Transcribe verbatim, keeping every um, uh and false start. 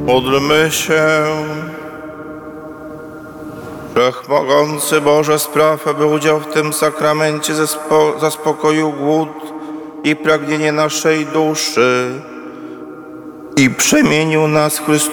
Módlmy się. Wszechmogący Boże, spraw, aby udział w tym sakramencie zaspo zaspokoił głód i pragnienie naszej duszy i przemienił nas Chrystusem